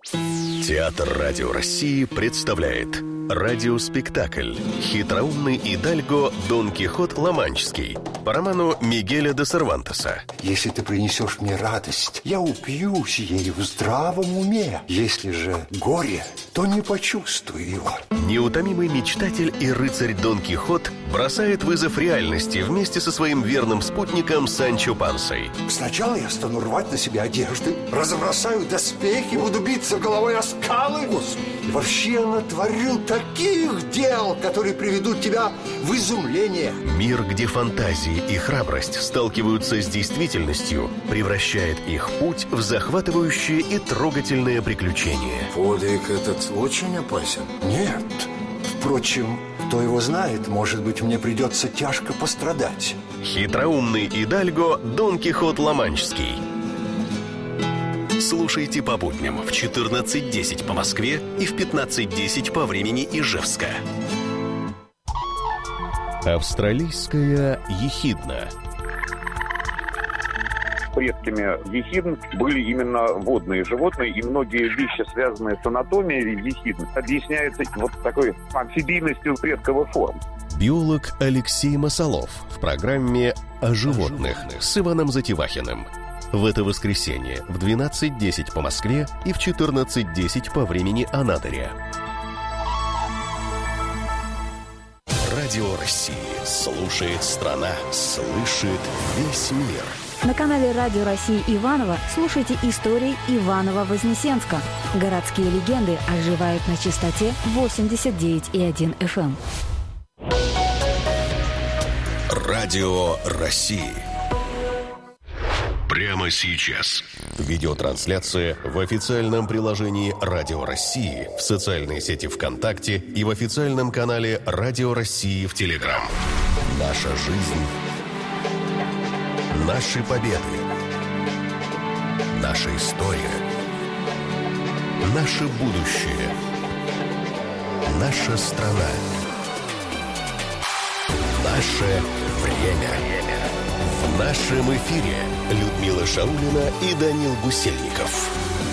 Театр Радио России представляет радиоспектакль «Хитроумный идальго Дон Кихот Ла-Манческий» по роману Мигеля де Сервантеса. Если ты принесешь мне радость, я упьюсь ею в здравом уме. Если же горе, то не почувствую его. Неутомимый мечтатель и рыцарь Дон Кихот бросает вызов реальности вместе со своим верным спутником Санчо Пансой. Сначала я стану рвать на себе одежды, разбросаю доспехи, буду биться головой о скалы. И вообще я натворил таких дел, которые приведут тебя в изумление. Мир, где фантазии и храбрость сталкиваются с действительностью, превращает их путь в захватывающее и трогательное приключение. Подвиг этот очень опасен. Нет. Впрочем, кто его знает, может быть, мне придется тяжко пострадать. Хитроумный идальго Дон Кихот Ла-Манческий. Слушайте по будням в 14:10 по Москве и в 15:10 по времени Ижевска. Австралийская ехидна. Предками ехидн были именно водные животные, и многие вещи, связанные с анатомией ехидн, объясняются вот такой амфибийностью предковых форм. Биолог Алексей Масолов в программе «О животных» с Иваном Затевахиным. В это воскресенье в 12:10 по Москве и в 14:10 по времени Анадыря. Радио России слушает страна, слышит весь мир. На канале Радио России Иваново слушайте истории Иваново-Вознесенска. Городские легенды оживают на частоте 89,1 FM. Радио России. Прямо сейчас. Видеотрансляция в официальном приложении Радио России, в социальной сети ВКонтакте и в официальном канале Радио России в Телеграм. Наша жизнь. Наши победы. Наша история. Наше будущее. Наша страна. Наше время. В нашем эфире Людмила Шаулина и Данил Гусельников.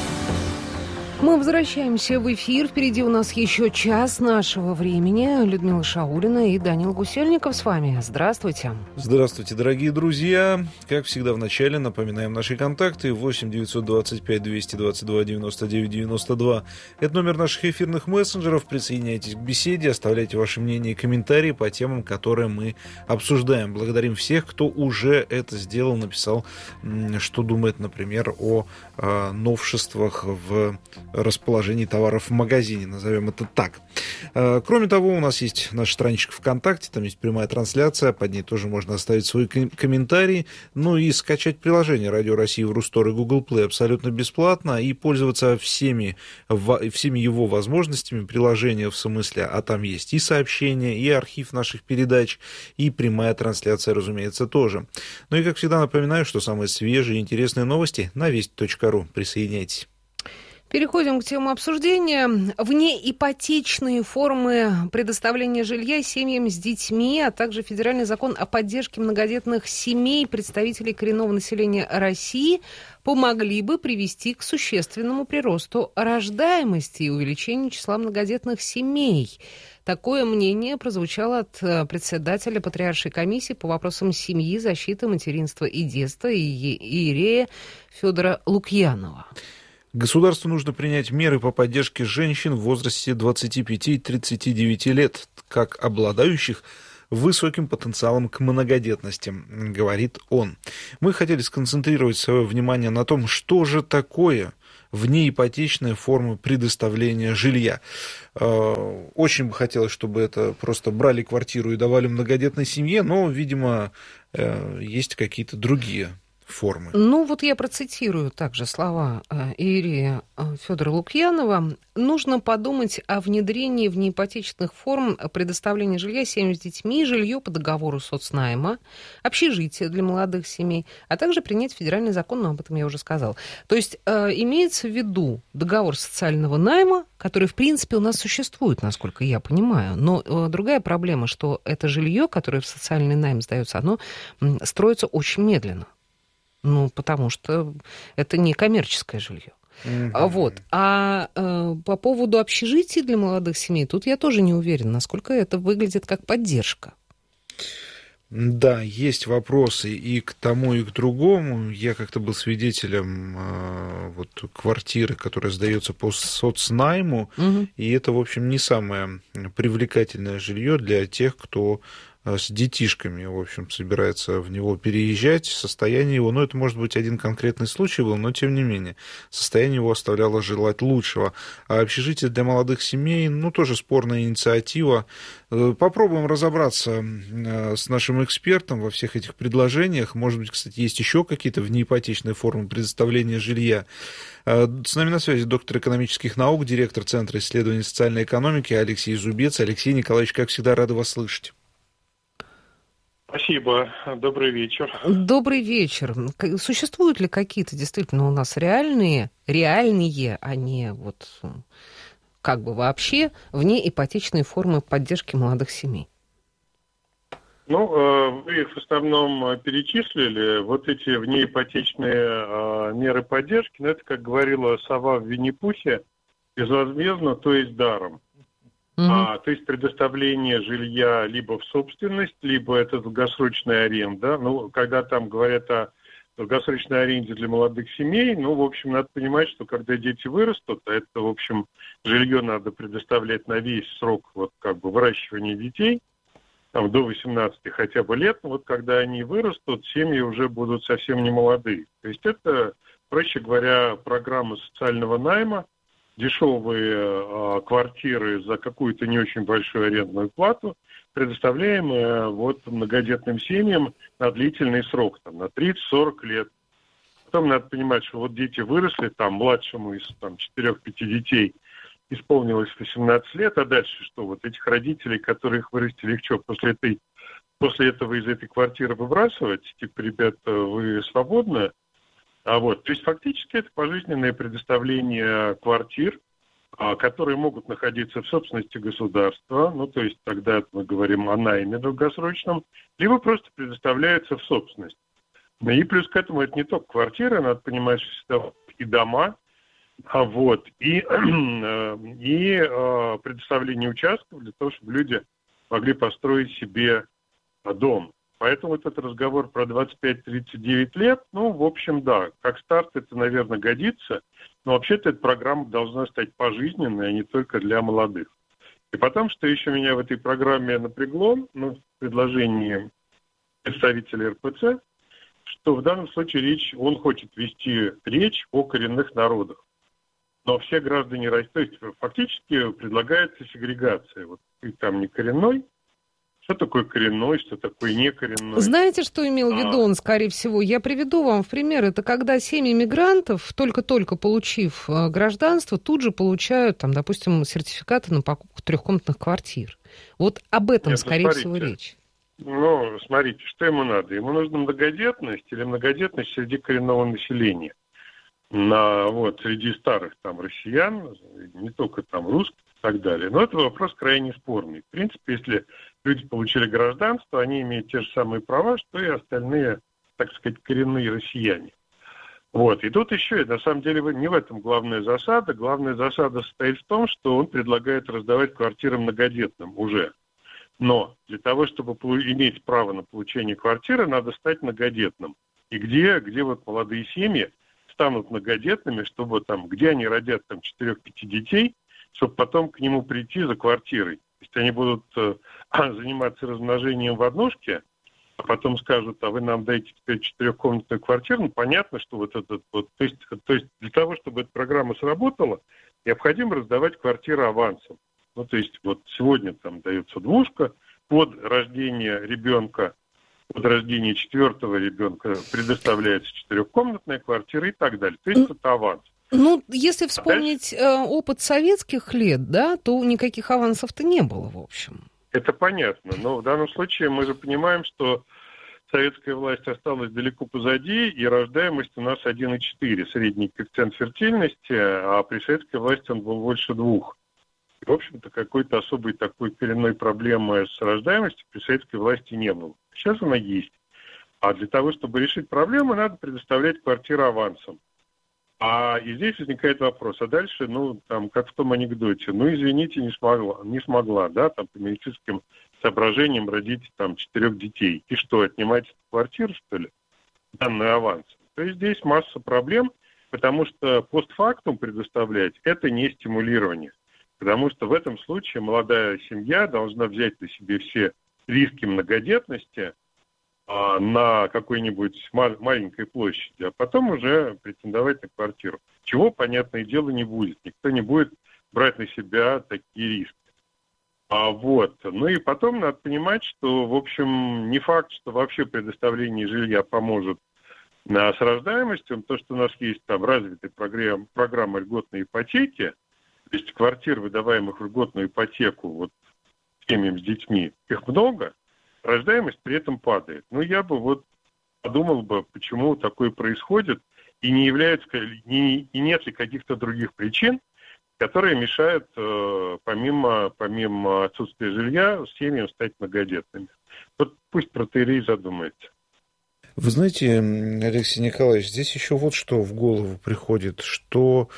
Мы возвращаемся в эфир. Впереди у нас еще час нашего времени. Людмила Шаулина и Данил Гусельников с вами. Здравствуйте. Здравствуйте, дорогие друзья. Как всегда в начале напоминаем наши контакты. 8 925 222 99 92. Это номер наших эфирных мессенджеров. Присоединяйтесь к беседе, оставляйте ваши мнения и комментарии по темам, которые мы обсуждаем. Благодарим всех, кто уже это сделал, написал, что думает, например, о новшествах в расположении товаров в магазине, назовем это так. Кроме того, у нас есть наша страничка ВКонтакте, там есть прямая трансляция, под ней тоже можно оставить свои комментарии, ну и скачать приложение Радио России в Рустор и Google Play абсолютно бесплатно и пользоваться всеми его возможностями приложения в смысле, а там есть и сообщения, и архив наших передач, и прямая трансляция, разумеется, тоже. Ну и, как всегда, напоминаю, что самые свежие и интересные новости на вести.ру. Присоединяйтесь. Переходим к теме обсуждения. Внеипотечные формы предоставления жилья семьям с детьми, а также федеральный закон о поддержке многодетных семей представителей коренного населения России помогли бы привести к существенному приросту рождаемости и увеличению числа многодетных семей. Такое мнение прозвучало от председателя Патриаршей комиссии по вопросам семьи, защиты, материнства и детства иерея Федора Лукьянова. Государству нужно принять меры по поддержке женщин в возрасте 25-39 лет, как обладающих высоким потенциалом к многодетности, говорит он. Мы хотели сконцентрировать свое внимание на том, что же такое внеипотечная форма предоставления жилья. Очень бы хотелось, чтобы это просто брали квартиру и давали многодетной семье, но, видимо, есть какие-то другие формы. Ну, вот я процитирую также слова иерея Федора Лукьянова. Нужно подумать о внедрении внеипотечных форм предоставления жилья семьям с детьми, жилье по договору соцнайма, общежитие для молодых семей, а также принять федеральный закон, но об этом я уже сказала. То есть имеется в виду договор социального найма, который, в принципе, у нас существует, насколько я понимаю. Но другая проблема, что это жилье, которое в социальный найм сдается, оно строится очень медленно. Ну, потому что это не коммерческое жилье. Вот. По поводу общежитий для молодых семей, тут я тоже не уверена, насколько это выглядит как поддержка. Да, есть вопросы и к тому, и к другому. Я как-то был свидетелем вот квартиры, которая сдается по соцнайму, и это, в общем, не самое привлекательное жилье для тех, кто с детишками, в общем, собирается в него переезжать. Состояние его, ну, это, может быть, один конкретный случай был, но, тем не менее, состояние его оставляло желать лучшего. А общежитие для молодых семей, ну, тоже спорная инициатива. Попробуем разобраться с нашим экспертом во всех этих предложениях. Может быть, кстати, есть еще какие-то внеипотечные формы предоставления жилья. С нами на связи доктор экономических наук, директор Центра исследований социальной экономики Алексей Зубец. Алексей Николаевич, как всегда, рады вас слышать. Спасибо. Добрый вечер. Добрый вечер. Существуют ли какие-то действительно у нас реальные, а не вот как бы вообще внеипотечные формы поддержки молодых семей? Ну, вы их в основном перечислили. Вот эти внеипотечные меры поддержки, ну, это, как говорила сова в Винни-Пухе, безвозмездно, то есть даром. То есть предоставление жилья либо в собственность, либо это долгосрочная аренда. Ну, когда там говорят о долгосрочной аренде для молодых семей, ну, в общем, надо понимать, что когда дети вырастут, это, в общем, жилье надо предоставлять на весь срок вот как бы выращивания детей, там, до 18 хотя бы лет. Вот когда они вырастут, семьи уже будут совсем не молодые. То есть это, проще говоря, программа социального найма, дешевые квартиры за какую-то не очень большую арендную плату, предоставляемые вот многодетным семьям на длительный срок, там, на 30-40 лет. Потом надо понимать, что вот дети выросли, там, младшему из 4-5 детей исполнилось 18 лет, а дальше что? Вот этих родителей, которые их вырастили, их что, после этого из этой квартиры выбрасывать? Типа, ребята, вы свободны? То есть фактически это пожизненное предоставление квартир, которые могут находиться в собственности государства, ну то есть тогда мы говорим о найме долгосрочном, либо просто предоставляются в собственность. И плюс к этому это не только квартиры, надо понимать, что и дома, и предоставление участков для того, чтобы люди могли построить себе дом. Поэтому вот этот разговор про 25-39 лет, ну, в общем, да, как старт это, наверное, годится, но вообще-то эта программа должна стать пожизненной, а не только для молодых. И потом, что еще меня в этой программе напрягло, ну, в предложении представителя РПЦ, что в данном случае он хочет вести речь о коренных народах. Но все граждане России, то есть фактически предлагается сегрегация. Вот ты там не коренной, что такое коренной, что такое некоренной? Знаете, что имел в виду он, скорее всего? Я приведу вам в пример. Это когда семьи мигрантов, только-только получив гражданство, тут же получают, там, допустим, сертификаты на покупку трехкомнатных квартир. Вот об этом, скорее всего, речь. Ну, смотрите, что ему надо? Ему нужна многодетность или многодетность среди коренного населения. Среди старых там россиян, не только там русских и так далее. Но это вопрос крайне спорный. В принципе, если люди получили гражданство, они имеют те же самые права, что и остальные, так сказать, коренные россияне. И тут еще, на самом деле, не в этом главная засада. Главная засада состоит в том, что он предлагает раздавать квартиры многодетным уже. Но для того, чтобы иметь право на получение квартиры, надо стать многодетным. И где вот молодые семьи станут многодетными, чтобы там, где они родят там 4-5 детей, чтобы потом к нему прийти за квартирой. То есть они будут заниматься размножением в однушке, а потом скажут, а вы нам дайте теперь 4-комнатную квартиру. Ну, понятно, что то есть для того, чтобы эта программа сработала, необходимо раздавать квартиры авансом. Ну, то есть вот сегодня там дается двушка, под рождение ребенка, под рождение 4-го ребенка предоставляется 4-комнатная квартира и так далее. То есть это аванс. Ну, если вспомнить опыт советских лет, да, то никаких авансов-то не было, в общем. Это понятно, но в данном случае мы же понимаем, что советская власть осталась далеко позади, и рождаемость у нас 1,4, средний коэффициент фертильности, а при советской власти он был больше 2. И, в общем-то, какой-то особой такой коренной проблемы с рождаемостью при советской власти не было. Сейчас она есть. А для того, чтобы решить проблему, надо предоставлять квартиру авансом. И здесь возникает вопрос, а дальше, как в том анекдоте, извините, не смогла, да, там, по медицинским соображениям родить, 4 детей. И что, отнимать квартиру, что ли, данный аванс? То есть здесь масса проблем, потому что постфактум предоставлять – это не стимулирование. Потому что в этом случае молодая семья должна взять на себе все риски многодетности на какой-нибудь маленькой площади, а потом уже претендовать на квартиру. Чего, понятное дело, не будет. Никто не будет брать на себя такие риски. И потом надо понимать, что, в общем, не факт, что вообще предоставление жилья поможет с рождаемостью. То, что у нас есть развитая программа льготной ипотеки, то есть квартир, выдаваемых в льготную ипотеку семьям с детьми, их много, рождаемость при этом падает. Я бы подумал бы, почему такое происходит, и нет ли каких-то других причин, которые мешают, помимо отсутствия жилья, семьям стать многодетными. Пусть протоиерей задумается. Вы знаете, Алексей Николаевич, здесь еще что в голову приходит, что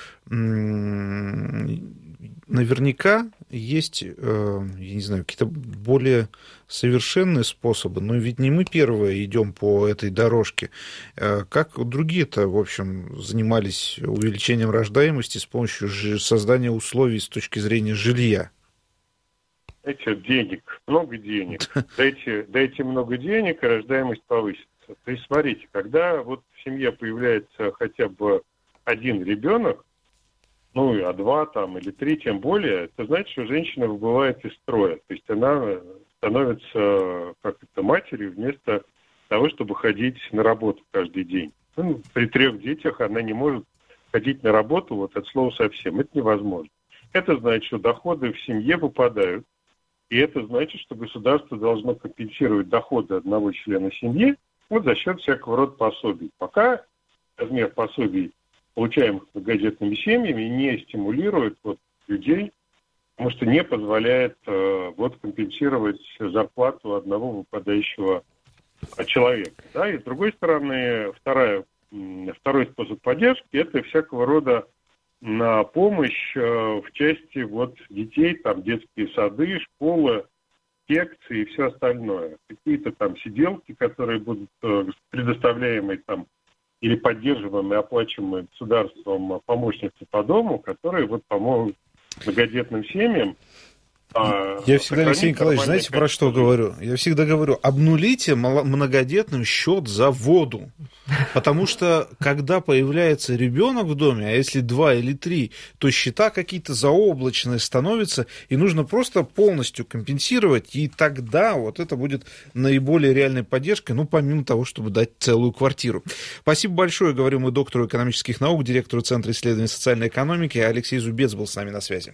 наверняка есть, я не знаю, какие-то более совершенные способы, но ведь не мы первые идем по этой дорожке. Как другие-то, в общем, занимались увеличением рождаемости с помощью создания условий с точки зрения жилья? Дайте денег, много денег. Дайте много денег, и рождаемость повысится. То есть, смотрите, когда в семье появляется хотя бы один ребенок, а 2 или 3 тем более, это значит, что женщина выбывает из строя. То есть она становится матерью вместо того, чтобы ходить на работу каждый день. При 3 детях она не может ходить на работу от слова совсем. Это невозможно. Это значит, что доходы в семье выпадают. И это значит, что государство должно компенсировать доходы одного члена семьи за счет всякого рода пособий. Пока размер пособий, получаемых многодетными семьями, не стимулирует людей, потому что не позволяет компенсировать зарплату одного выпадающего человека. Да? И с другой стороны, второй способ поддержки – это всякого рода на помощь в части детей, детские сады, школы, секции и все остальное. Какие-то сиделки, которые будут предоставляемые или поддерживаемые, оплачиваемые государством помощницы по дому, которые помогут многодетным семьям. Я всегда, Алексей Николаевич, знаете, про что говорю? Я всегда говорю, обнулите многодетным счет за воду. Потому что, когда появляется ребенок в доме, а если 2 или 3, то счета какие-то заоблачные становятся, и нужно просто полностью компенсировать, и тогда это будет наиболее реальной поддержкой, помимо того, чтобы дать целую квартиру. Спасибо большое, говорю мы доктору экономических наук, директору Центра исследований социальной экономики. Алексей Зубец был с нами на связи.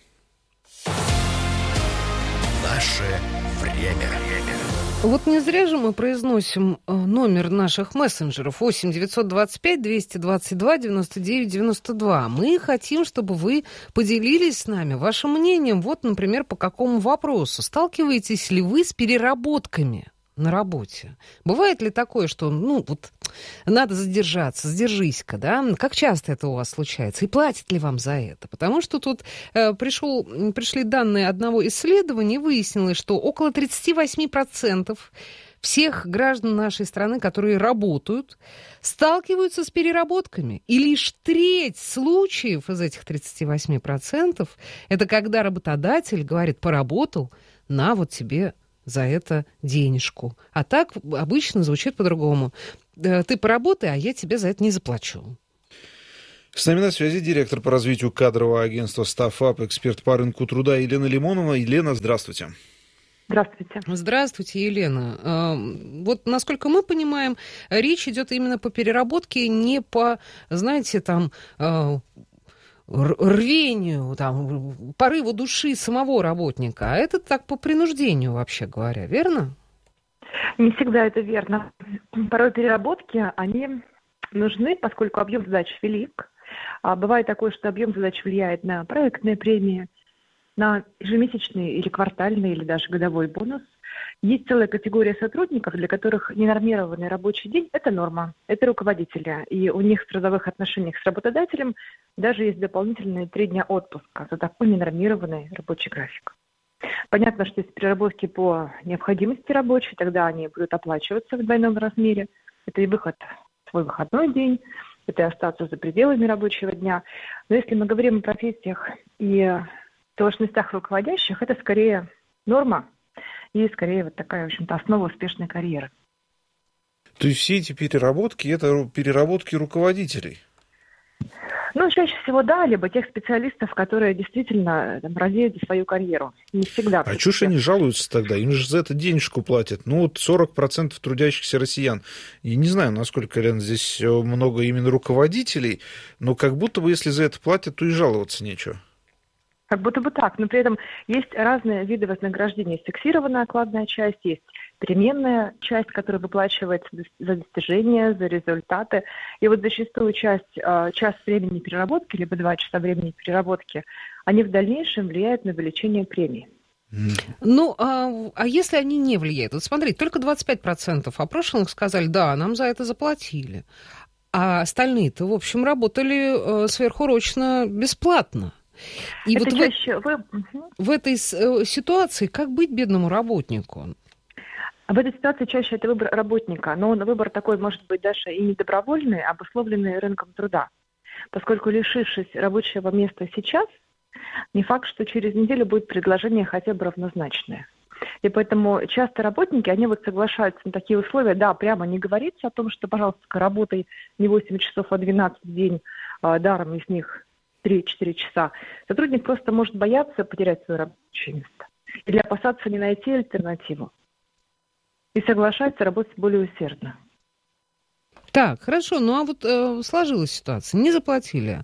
Наше время. Не зря же мы произносим номер наших мессенджеров 8 925 222 99 92. Мы хотим, чтобы вы поделились с нами вашим мнением. например, по какому вопросу. Сталкиваетесь ли вы с переработками на работе? Бывает ли такое, что, надо задержаться, задержись-ка, да? Как часто это у вас случается? И платят ли вам за это? Потому что тут пришли данные одного исследования, и выяснилось, что около 38% всех граждан нашей страны, которые работают, сталкиваются с переработками. И лишь треть случаев из этих 38% это когда работодатель говорит: поработал, на тебе за это денежку. А так обычно звучит по-другому. Ты поработай, а я тебе за это не заплачу. С нами на связи директор по развитию кадрового агентства «Стаффап», эксперт по рынку труда Елена Лимонова. Елена, здравствуйте. Здравствуйте. Здравствуйте, Елена. Насколько мы понимаем, речь идет именно по переработке, не по, рвению, порыву души самого работника, а это так по принуждению, вообще говоря, верно? Не всегда это верно. Порой переработки, они нужны, поскольку объем задач велик. Бывает такое, что объем задач влияет на проектные премии, на ежемесячный или квартальный, или даже годовой бонус. Есть целая категория сотрудников, для которых ненормированный рабочий день – это норма, это руководители. И у них в трудовых отношениях с работодателем даже есть дополнительные 3 дня отпуска за такой ненормированный рабочий график. Понятно, что есть переработки по необходимости рабочей, тогда они будут оплачиваться в двойном размере. Это и выход в свой выходной день, это и остаться за пределами рабочего дня. Но если мы говорим о профессиях и должностях руководящих, это скорее норма и скорее вот такая, в общем-то, основа успешной карьеры. То есть все эти переработки – это переработки руководителей? Ну, чаще всего, да, либо тех специалистов, которые действительно радеют за свою карьеру. Не всегда. А чего ж они жалуются тогда? Им же за это денежку платят. Ну, вот 40% трудящихся россиян. Я не знаю, насколько, Лен, здесь много именно руководителей, но как будто бы, если за это платят, то и жаловаться нечего. Как будто бы так, но при этом есть разные виды вознаграждения. Есть фиксированная окладная часть, есть переменная часть, которая выплачивается за достижения, за результаты. И вот зачастую час времени переработки, либо 2 часа времени переработки, они в дальнейшем влияют на увеличение премии. Ну, а если они не влияют? Вот смотрите, только 25% опрошенных сказали, да, нам за это заплатили. А остальные-то, в общем, работали сверхурочно бесплатно. И это вот чаще в этой ситуации как быть бедному работнику? В этой ситуации чаще это выбор работника, но выбор такой может быть даже и не добровольный, а обусловленный рынком труда. Поскольку, лишившись рабочего места сейчас, не факт, что через неделю будет предложение хотя бы равнозначное. И поэтому часто работники, они вот соглашаются на такие условия, да, прямо не говорится о том, что, пожалуйста, работай не 8 часов, а 12 в день, даром из них 3-4 часа. Сотрудник просто может бояться потерять свое рабочее место или опасаться не найти альтернативу. И соглашается работать более усердно. Так, хорошо, ну а вот сложилась ситуация, не заплатили.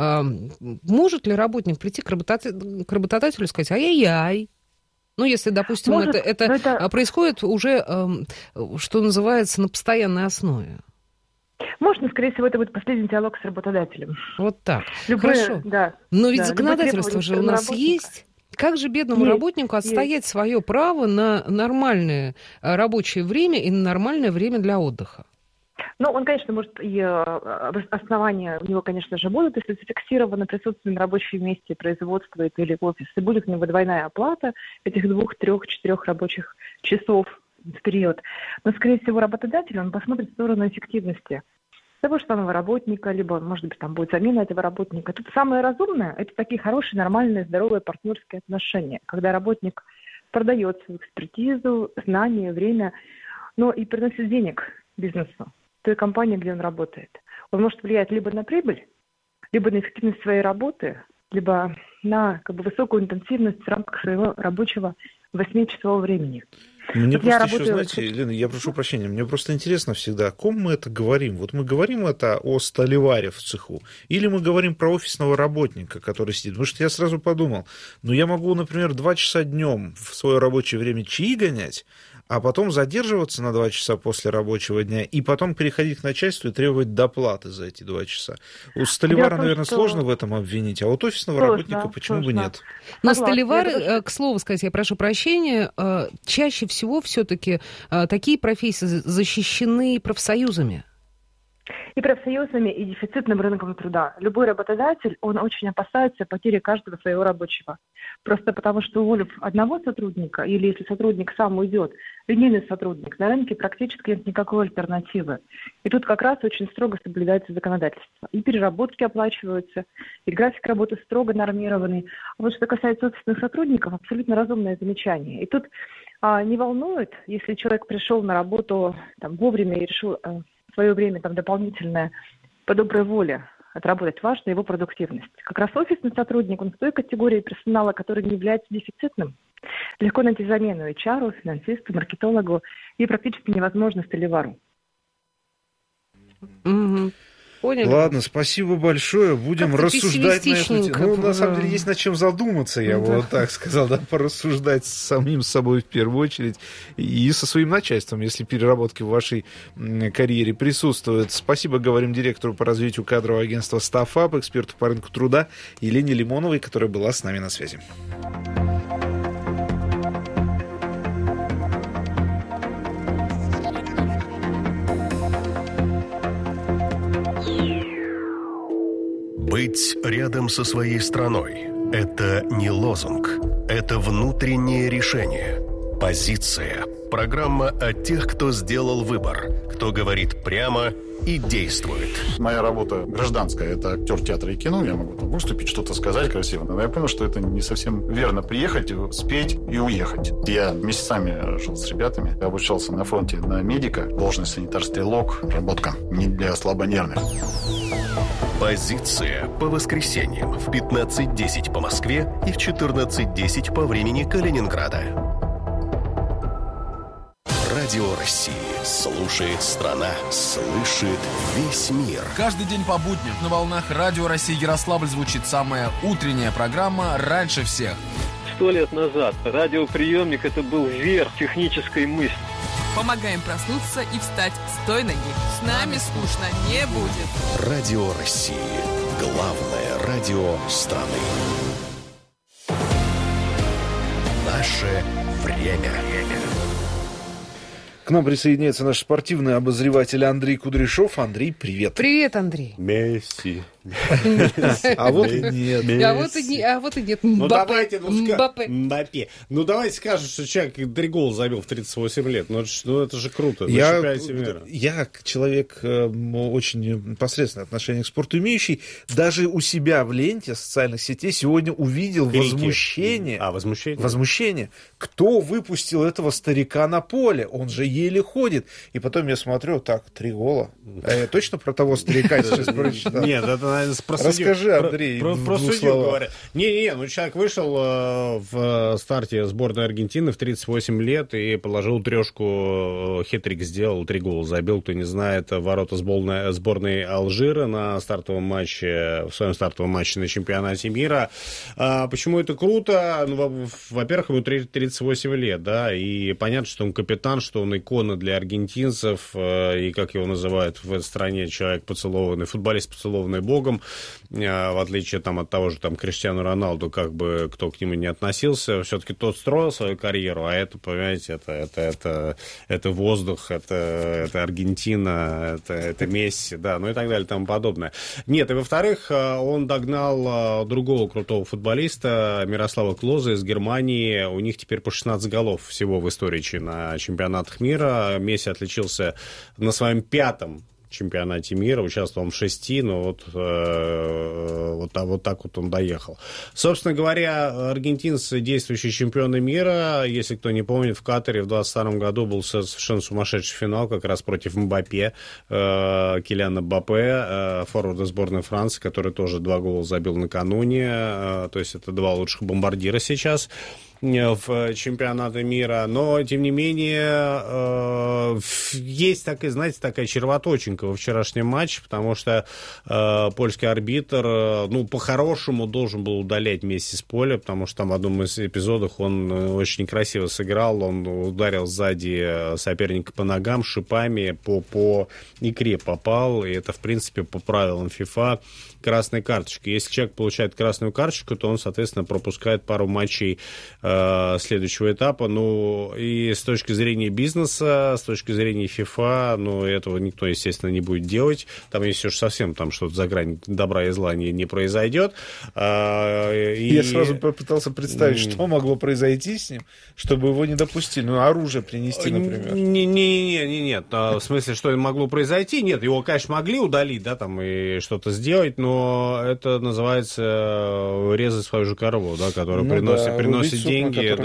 Может ли работник прийти к работодателю и сказать, ай-яй-яй? Ну, если, допустим, может, это происходит уже, что называется, на постоянной основе. Можно, скорее всего, это будет последний диалог с работодателем. Вот так. Хорошо. Да, но ведь законодательство же у нас есть. Как же бедному работнику отстоять свое право на нормальное рабочее время и на нормальное время для отдыха? Ну, он, конечно, может, и основания у него, конечно же, будут, если зафиксировано присутствие на рабочем месте производства или офиса, и будет у него двойная оплата этих 2, 3, 4 рабочих часов в период. Но, скорее всего, работодатель, он посмотрит в сторону эффективности того же самого работника, либо, может быть, там будет замена этого работника. Тут самое разумное – это такие хорошие, нормальные, здоровые партнерские отношения, когда работник продает свою экспертизу, знания, время, но и приносит денег бизнесу, той компании, где он работает. Он может влиять либо на прибыль, либо на эффективность своей работы, либо на высокую интенсивность в рамках своего рабочего 8-часового времени. Мне просто еще, знаете, Лена, я прошу прощения, мне просто интересно всегда, о ком мы это говорим? Вот мы говорим это о столеваре в цеху, или мы говорим про офисного работника, который сидит? Потому что я сразу подумал, я могу, например, 2 часа днем в свое рабочее время чаи гонять, а потом задерживаться на 2 часа после рабочего дня, и потом переходить к начальству и требовать доплаты за эти 2 часа. У столевара, наверное, сложно в этом обвинить, а вот офисного работника почему бы нет? Но столевары, к слову сказать, я прошу прощения, чаще всего все-таки такие профессии защищены профсоюзами. И профсоюзами, и дефицитным рынком труда. Любой работодатель, он очень опасается потери каждого своего рабочего. Просто потому, что уволив одного сотрудника, или если сотрудник сам уйдет, линейный сотрудник, на рынке практически нет никакой альтернативы. И тут как раз очень строго соблюдается законодательство. И переработки оплачиваются, и график работы строго нормированный. А вот что касается офисных сотрудников, абсолютно разумное замечание. И тут не волнует, если человек пришел на работу вовремя и решил в свое время дополнительное по доброй воле отработать. Важна его продуктивность. Как раз офисный сотрудник, он в той категории персонала, который не является дефицитным. Легко найти замену HR, финансисту, маркетологу и практически невозможно столевару. Поняли? Ладно, спасибо большое. Будем рассуждать на эту тему. На самом деле, есть над чем задуматься, я бы вот так сказал, порассуждать с самим собой в первую очередь и со своим начальством, если переработки в вашей карьере присутствуют. Спасибо, говорим директору по развитию кадрового агентства «Стаффап», эксперту по рынку труда Елене Лимоновой, которая была с нами на связи. Быть рядом со своей страной – это не лозунг, это внутреннее решение. Позиция. Программа о тех, кто сделал выбор, кто говорит прямо и действует. Моя работа гражданская, это актер театра и кино. Я могу там выступить, что-то сказать красиво. Но я понял, что это не совсем верно. Приехать, спеть и уехать. Я месяцами жил с ребятами. Я обучался на фронте на медика. Должность санитар-стрелок. Работка не для слабонервных. Позиция по воскресеньям в 15:10 по Москве и в 14:10 по времени Калининграда. Радио России. Слушает страна, слышит весь мир. Каждый день по будням на волнах Радио России Ярославль звучит самая утренняя программа «Раньше всех». 100 лет назад радиоприемник – это был верх технической мысли. Помогаем проснуться и встать с той ноги. С нами скучно не будет. Радио России. Главное радио страны. Наше время. К нам присоединяется наш спортивный обозреватель Андрей Кудряшов. Андрей, привет. Привет, Андрей. Месси. А вот и нет. А вот и нет. Ну давайте, Мбаппе. Ну давайте скажем, что человек 3 гола забил в 38 лет. Ну это же круто. Я человек очень посредственное отношение к спорту имеющий. Даже у себя в ленте социальных сетей сегодня увидел возмущение. Возмущение. Кто выпустил этого старика на поле? Он же еле ходит. И потом я смотрю, так, 3 гола. А я точно про того старика сейчас прочитал? Нет, это, наверное, про Расскажи, Андрей, про судью говорят. Ну человек вышел в старте сборной Аргентины в 38 лет и положил 3, хитрик сделал, 3 гола забил. Кто не знает, ворота сборной Алжира в своем стартовом матче на чемпионате мира. Почему это круто? Ну, во-первых, ему 38 лет, да, и понятно, что он капитан, что он икона для аргентинцев, и, как его называют в этой стране, человек поцелованный, футболист, поцелованный Богом, в отличие от того же Криштиану Роналду, как бы кто к нему не относился, все-таки тот строил свою карьеру, а это, понимаете, это воздух, это Аргентина, это Месси, да, ну и так далее, и тому подобное. Нет, и во-вторых, он догнал другого крутого футболиста, Мирослава Клоза из Германии, у них теперь по 16 голов всего в истории на чемпионатах мира. Месси отличился на своем 5-м чемпионате мира, участвовал в 6, но вот так вот он доехал. Собственно говоря, аргентинцы действующие чемпионы мира. Если кто не помнит, в Катаре в 2022 году был совершенно сумасшедший финал как раз против Мбаппе, Килиана Мбаппе, форварда сборной Франции, который тоже 2 гола забил накануне. То есть это 2 лучших бомбардира сейчас в чемпионате мира, но, тем не менее, есть такая, знаете, такая червоточинка во вчерашнем матче, потому что польский арбитр, по-хорошему должен был удалять Месси с поля, потому что там в одном из эпизодов он очень некрасиво сыграл, он ударил сзади соперника по ногам шипами, по икре попал, и это, в принципе, по правилам ФИФА красная карточка. Если человек получает красную карточку, то он, соответственно, пропускает пару матчей следующего этапа. Ну, и с точки зрения бизнеса, с точки зрения FIFA, этого никто, естественно, не будет делать. Там, если уж совсем что-то за грань добра и зла не произойдет. Я сразу попытался представить, что могло произойти с ним, чтобы его не допустили. Оружие принести, например. Нет. В смысле, что могло произойти? Нет, его, конечно, могли удалить, да, и что-то сделать, но это называется резать свою же корову, да, которая приносит деньги.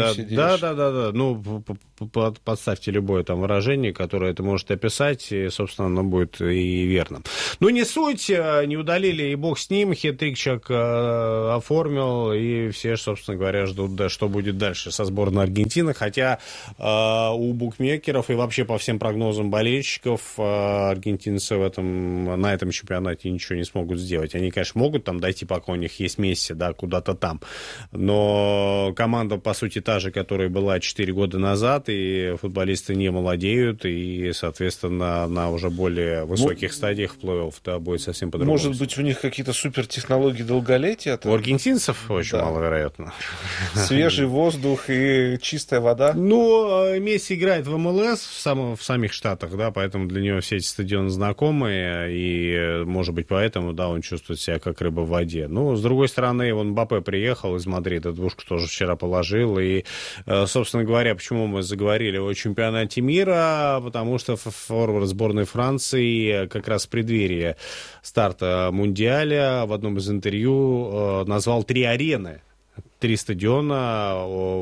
Да. Подставьте любое выражение, которое это может описать, и, собственно, оно будет и верным. Не суть, не удалили, и бог с ним, хитрик человек оформил, и все, собственно говоря, ждут, да, что будет дальше со сборной Аргентины, хотя у букмекеров и вообще по всем прогнозам болельщиков аргентинцы на этом чемпионате ничего не смогут сделать. Они, конечно, могут дойти, пока у них есть Месси, да, куда-то там, но команда по сути, та же, которая была 4 года назад, и футболисты не молодеют, и, соответственно, на уже более высоких стадиях плей-офф, да, будет совсем по-другому. Может быть, у них какие-то супертехнологии долголетия? У аргентинцев очень маловероятно. Свежий воздух и чистая вода? Ну, Месси играет в МЛС в самих Штатах, да, поэтому для него все эти стадионы знакомые, и, может быть, поэтому, да, он чувствует себя как рыба в воде. Ну, с другой стороны, вон Мбаппе приехал из Мадрида, двушку тоже вчера положил, и, собственно говоря, почему мы заговорили о чемпионате мира, потому что форвард сборной Франции как раз в преддверии старта Мундиаля в одном из интервью назвал 3 арены. 3 стадиона,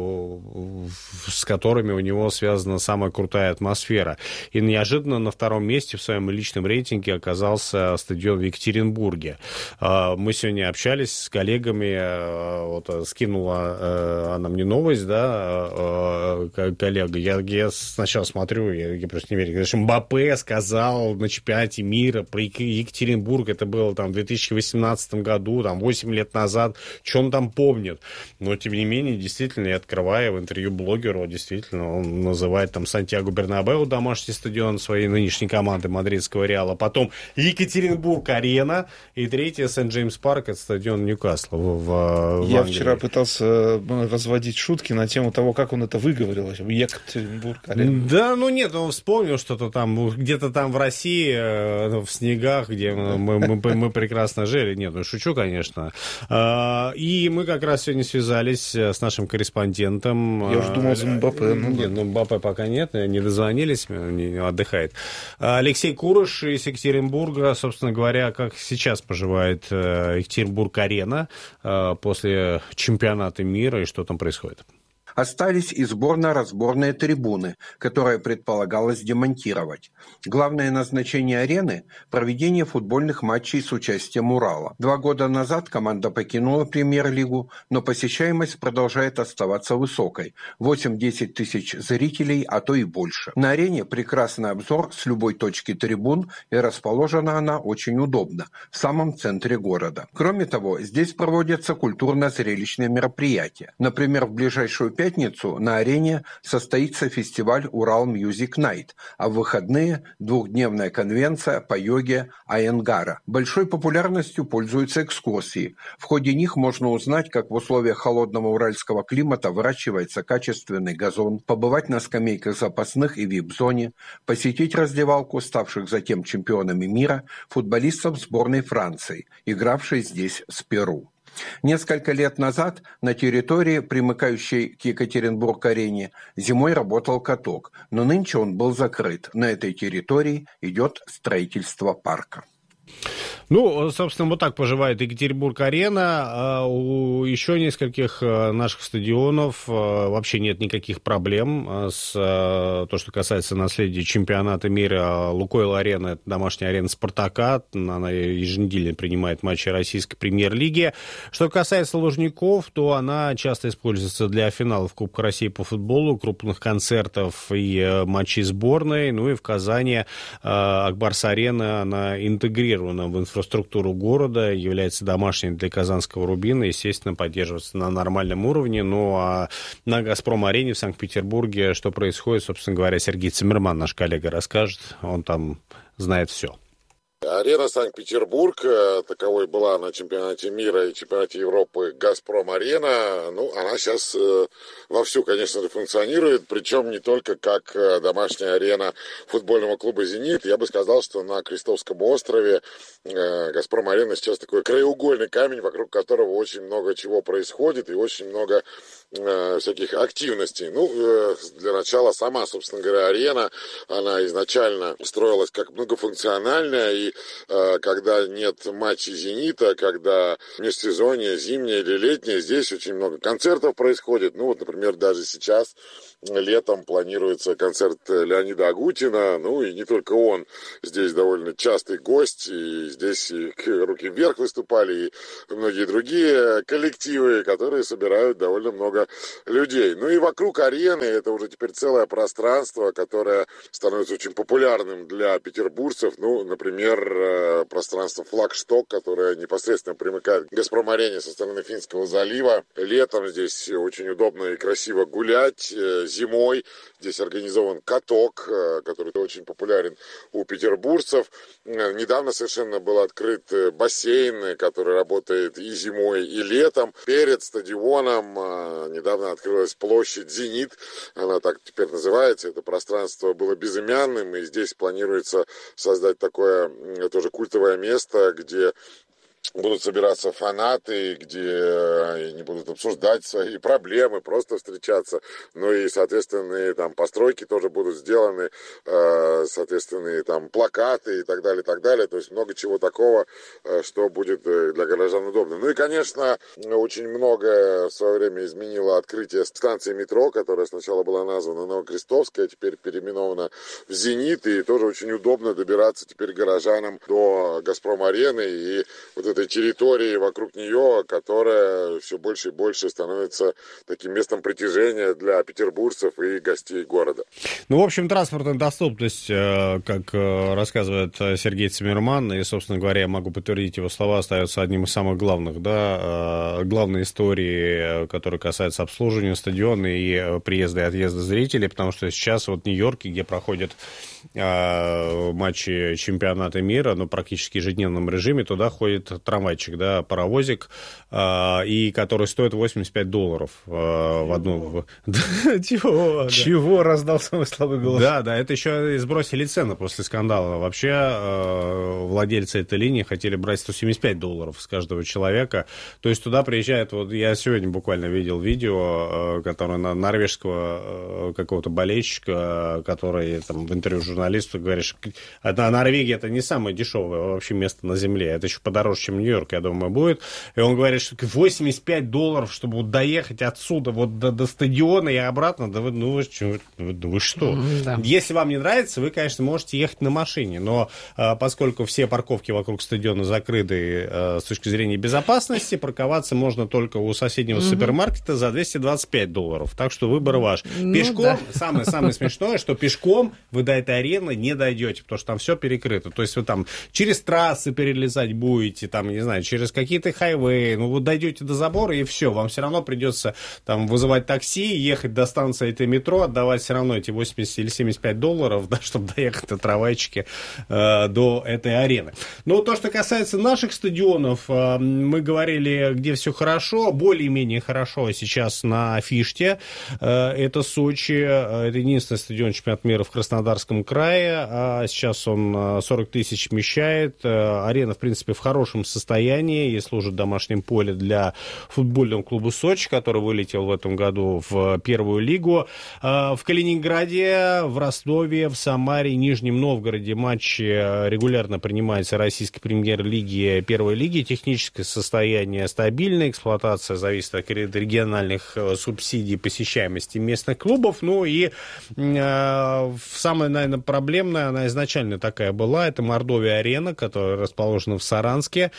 с которыми у него связана самая крутая атмосфера. И неожиданно на 2-м месте в своем личном рейтинге оказался стадион в Екатеринбурге. Мы сегодня общались с коллегами, вот скинула она мне новость, да, коллега. Я сначала смотрю, я просто не верю. Конечно, Мбаппе сказал на чемпионате мира про Екатеринбург, это было там в 2018 году, там 8 лет назад, что он там помнит. Но, тем не менее, действительно, я открываю в интервью блогеру, действительно, он называет там Сантьяго Бернабеу, домашний стадион своей нынешней команды мадридского Реала, потом Екатеринбург-арена, и 3-я Сент-Джеймс-парк, это стадион Ньюкасла в Я Англии. вчера пытался разводить шутки на тему того, как он это выговорил, Екатеринбург-арена. Да, ну нет, он вспомнил что-то там, где-то там в России, в снегах, где мы прекрасно жили. Нет, ну шучу, конечно. И мы как раз сегодня связались с нашим корреспондентом. Я уже думал за Мбаппе. Нет, Мбаппе пока нет, не дозвонились, отдыхает. Алексей Курыш из Екатеринбурга, собственно говоря, как сейчас поживает Екатеринбург-арена после чемпионата мира и что там происходит? Остались и сборно-разборные трибуны, которые предполагалось демонтировать. Главное назначение арены – проведение футбольных матчей с участием Урала. 2 года назад команда покинула премьер-лигу, но посещаемость продолжает оставаться высокой – 8-10 тысяч зрителей, а то и больше. На арене прекрасный обзор с любой точки трибун, и расположена она очень удобно, в самом центре города. Кроме того, здесь проводятся культурно-зрелищные мероприятия. Например, в ближайшую пятницу на арене состоится фестиваль «Урал Мьюзик Найт», а в выходные – 2-дневная конвенция по йоге Айенгара. Большой популярностью пользуются экскурсии. В ходе них можно узнать, как в условиях холодного уральского климата выращивается качественный газон, побывать на скамейках запасных и вип-зоне, посетить раздевалку ставших затем чемпионами мира футболистов сборной Франции, игравшей здесь с Перу. Несколько лет назад на территории, примыкающей к Екатеринбург-арене, зимой работал каток, но нынче он был закрыт. На этой территории идет строительство парка. Ну, собственно, вот так поживает Екатеринбург-арена. У еще нескольких наших стадионов вообще нет никаких проблем с то, что касается наследия чемпионата мира. Лукойл-арена – это домашняя арена Спартака. Она еженедельно принимает матчи российской премьер-лиги. Что касается Лужников, то она часто используется для финалов Кубка России по футболу, крупных концертов и матчей сборной. Ну и в Казани Акбарс-арена, она интегрирована в инфраструктуру города, является домашней для казанского Рубина, естественно, поддерживается на нормальном уровне. Ну, а на «Газпром-арене» в Санкт-Петербурге что происходит, собственно говоря, Сергей Циммерман, наш коллега, расскажет. Он там знает все. Арена Санкт-Петербург, таковой была на чемпионате мира и чемпионате Европы «Газпром-арена». Ну, она сейчас вовсю, конечно же, функционирует, причем не только как домашняя арена футбольного клуба «Зенит». Я бы сказал, что на Крестовском острове «Газпром-арена» сейчас такой краеугольный камень, вокруг которого очень много чего происходит и очень много всяких активностей. Ну, для начала сама, собственно говоря, арена, она изначально строилась как многофункциональная, и когда нет матчей «Зенита», когда межсезонье, зимнее или летнее, здесь очень много концертов происходит. Ну, вот, например, даже сейчас летом планируется концерт Леонида Агутина, ну и не только он, здесь довольно частый гость, и здесь и «Руки вверх» выступали, и многие другие коллективы, которые собирают довольно много много людей. Ну и вокруг арены это уже теперь целое пространство, которое становится очень популярным для петербуржцев. Ну, например, пространство «Флагшток», которое непосредственно примыкает к «Газпром-арене» со стороны Финского залива. Летом здесь очень удобно и красиво гулять. Зимой здесь организован каток, который очень популярен у петербуржцев. Недавно совершенно был открыт бассейн, который работает и зимой, и летом. Перед стадионом недавно открылась площадь «Зенит». Она так теперь называется. Это пространство было безымянным, и здесь планируется создать такое тоже культовое место, где будут собираться фанаты, где они будут обсуждать свои проблемы, просто встречаться. Ну и, соответственно, там постройки тоже будут сделаны, соответственно, там плакаты и так далее, и так далее. То есть много чего такого, что будет для горожан удобно. Ну и, конечно, очень многое в свое время изменило открытие станции метро, которая сначала была названа Новокрестовская, теперь переименована в «Зенит», и тоже очень удобно добираться теперь горожанам до «Газпром-арены» и вот этой территории вокруг нее, которая все больше и больше становится таким местом притяжения для петербуржцев и гостей города. Ну, в общем, транспортная доступность, как рассказывает Сергей Циммерман, и, собственно говоря, я могу подтвердить его слова, остается одним из самых главных, да, главной истории, которая касается обслуживания стадиона и приезда и отъезда зрителей, потому что сейчас вот в Нью-Йорке, где проходят матчи чемпионата мира, ну, практически в ежедневном режиме, туда ходит трамвайчик, да, паровозик, и который стоит $85 в одну... Чего? Раздался мой слабый голос. Да, это еще и сбросили цены после скандала. Вообще владельцы этой линии хотели брать $175 с каждого человека. То есть туда приезжает, вот я сегодня буквально видел видео, которое норвежского какого-то болельщика, который там в интервью журналисту говорит, что Норвегия это не самое дешевое вообще место на земле, это еще подороже, чем Нью-Йорк, я думаю, будет. И он говорит, что $85, чтобы вот доехать отсюда вот до стадиона и обратно, да вы что? Да. Если вам не нравится, вы, конечно, можете ехать на машине, но поскольку все парковки вокруг стадиона закрыты с точки зрения безопасности, парковаться можно только у соседнего супермаркета за $225. Так что выбор ваш. Пешком, самое смешное, что пешком вы до этой арены не дойдете, потому что там все перекрыто. То есть вы там через трассы перелезать будете, там, не знаю, через какие-то хайвеи, ну, вы дойдете до забора, и все, вам все равно придется там вызывать такси, ехать до станции этой метро, отдавать все равно эти $80 или $75, да, чтобы доехать на трамвайчике до этой арены. Но то, что касается наших стадионов, мы говорили, где все хорошо, более-менее хорошо сейчас на Фиште, это Сочи, это единственный стадион чемпионата мира в Краснодарском крае, а сейчас он 40 тысяч вмещает, арена, в принципе, в хорошем состоянии и служит домашним полем для футбольного клуба Сочи, который вылетел в этом году в первую лигу. В Калининграде, в Ростове, в Самаре, Нижнем Новгороде матчи регулярно принимаются российской премьер-лиги, первой лиги. Техническое состояние стабильное, эксплуатация зависит от региональных субсидий, посещаемости местных клубов. Ну и самая, наверное, проблемная, она изначально такая была, это Мордовия-арена, которая расположена в Саранске.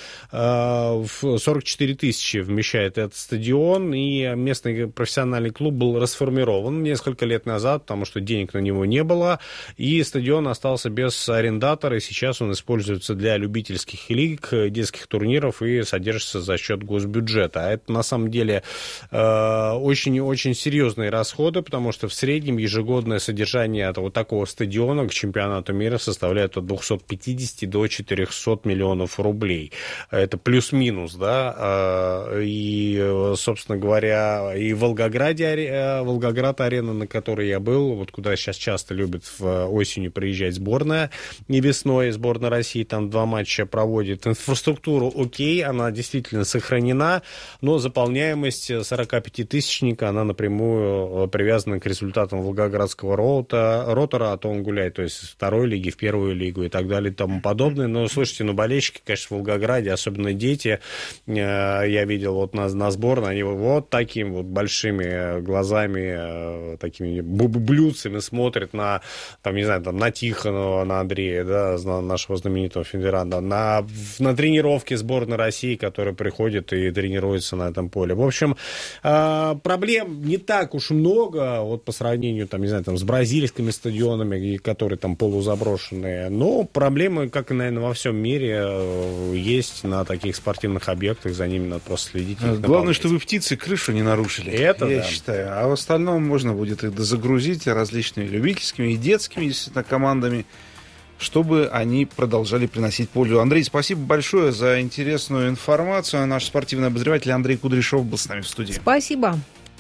44 тысячи вмещает этот стадион, и местный профессиональный клуб был расформирован несколько лет назад, потому что денег на него не было, и стадион остался без арендатора, и сейчас он используется для любительских лиг, детских турниров и содержится за счет госбюджета. А это на самом деле очень-очень серьезные расходы, потому что в среднем ежегодное содержание от вот такого стадиона к чемпионату мира составляет от 250 до 400 миллионов рублей. Это плюс-минус, да, и, собственно говоря, и в Волгограде, Волгоград-арена, на которой я был, вот куда сейчас часто любят осенью приезжать сборная, и весной сборная России там 2 матча проводит. Инфраструктура окей, она действительно сохранена, но заполняемость 45-тысячника, она напрямую привязана к результатам волгоградского ротора, а то он гуляет, то есть в второй лиге, в первую лигу и так далее и тому подобное. Но, слушайте, болельщики, конечно, в Волгограде стадии, особенно дети, я видел вот на сборной, они вот такими вот большими глазами, такими блюдцами смотрят на, там, не знаю, там, на Тихонова, на Андрея, да, нашего знаменитого федеранда, на тренировки сборной России, которые приходят и тренируются на этом поле. В общем, проблем не так уж много, вот по сравнению, там, не знаю, там, с бразильскими стадионами, которые там полузаброшенные, но проблемы, как и, наверное, во всем мире, есть на таких спортивных объектах, за ними надо просто следить. Главное, чтобы птицы крышу не нарушили, я считаю. А в остальном можно будет их загрузить различными любительскими и детскими, действительно, командами, чтобы они продолжали приносить пользу. Андрей, спасибо большое за интересную информацию. Наш спортивный обозреватель Андрей Кудряшов был с нами в студии. Спасибо.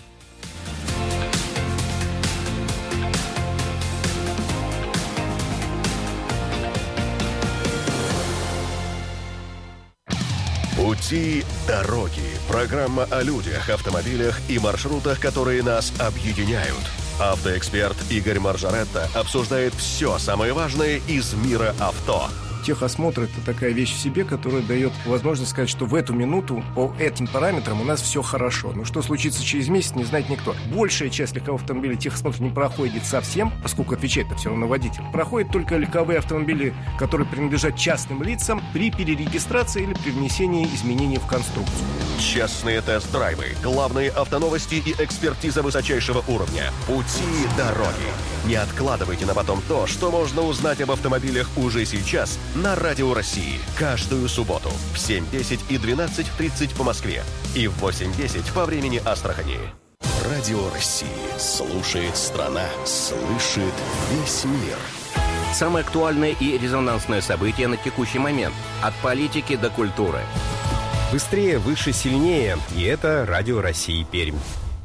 Пути дороги. Программа о людях, автомобилях и маршрутах, которые нас объединяют. Автоэксперт Игорь Маржаретта обсуждает все самое важное из мира авто. Техосмотр – это такая вещь в себе, которая дает возможность сказать, что в эту минуту по этим параметрам у нас все хорошо. Но что случится через месяц, не знает никто. Большая часть легковых автомобилей техосмотр не проходит совсем, поскольку отвечает-то все равно водитель. Проходят только легковые автомобили, которые принадлежат частным лицам при перерегистрации или при внесении изменений в конструкцию. Частные тест-драйвы, главные автоновости и экспертиза высочайшего уровня. Пути дороги. Не откладывайте на потом то, что можно узнать об автомобилях уже сейчас на Радио России. Каждую субботу в 7:10 и 12:30 по Москве и в 8:10 по времени Астрахани. Радио России. Слушает страна. Слышит весь мир. Самое актуальное и резонансное событие на текущий момент. От политики до культуры. Быстрее, выше, сильнее. И это Радио России Пермь.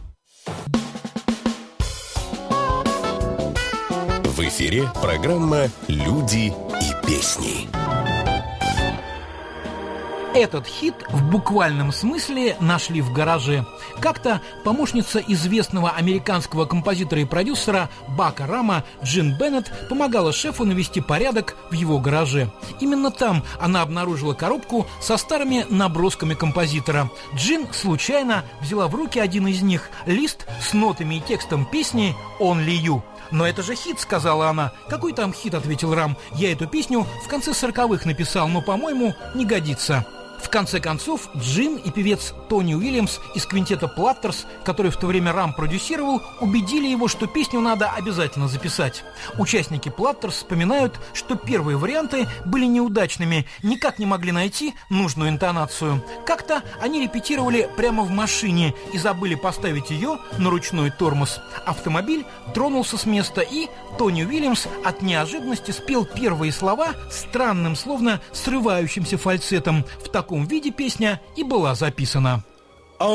В эфире программа «Люди и песни». Этот хит в буквальном смысле нашли в гараже. Как-то помощница известного американского композитора и продюсера Бака Рама Джин Беннет помогала шефу навести порядок в его гараже. Именно там она обнаружила коробку со старыми набросками композитора. Джин случайно взяла в руки один из них, лист с нотами и текстом песни «Only You». «Но это же хит», — сказала она. «Какой там хит?» — ответил Рам. «Я эту песню в конце 40-х написал, но, по-моему, не годится». В конце концов, Джин и певец Тони Уильямс из квинтета Платтерс, который в то время Рам продюсировал, убедили его, что песню надо обязательно записать. Участники Платтерс вспоминают, что первые варианты были неудачными, никак не могли найти нужную интонацию. Как-то они репетировали прямо в машине и забыли поставить ее на ручной тормоз. Автомобиль тронулся с места, и Тони Уильямс от неожиданности спел первые слова странным, словно срывающимся фальцетом. В таком виде песня и была записана.